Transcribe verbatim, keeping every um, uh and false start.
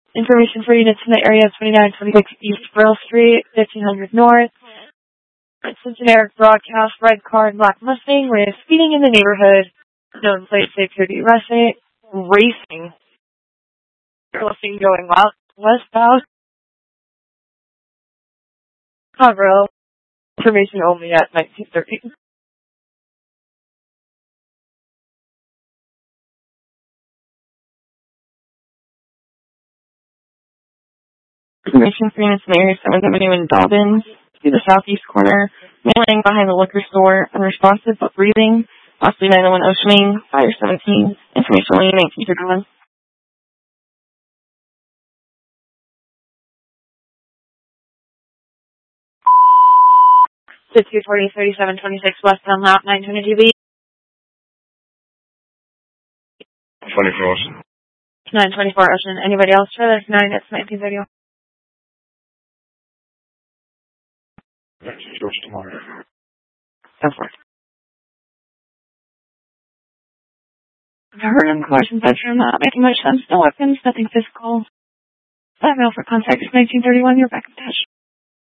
Information for units in the area: twenty-nine twenty-six East Brill Street, fifteen hundred North. It's a generic broadcast, red car and black Mustang with speeding in the neighborhood. Known plate security racing. Racing. Racing going west, westbound. Conroe. Information only at nineteen thirty. Information for units in the area: seventh Avenue in Dobbins, to the southeast corner, man behind the liquor store, unresponsive but breathing, possibly nine oh one Oceaning, fire seventeen, information only nineteen thirty-one. two twenty, thirty-seven twenty-six westbound lap, nine twenty G B. twenty-four Ocean. nine twenty-four Ocean. Anybody else for this? nine, it's nineteen thirty-one. That's George tomorrow. Go for it. I've heard in collection bedroom, not making much sense. No weapons, nothing physical. Five mil for contact is nineteen thirty-one. You're back in touch.